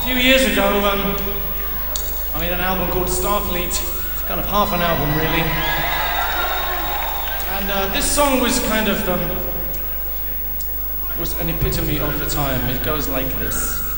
few years ago, I made an album called Starfleet. It's kind of half an album, really. And this song was kind of was an epitome of the time. It goes like this.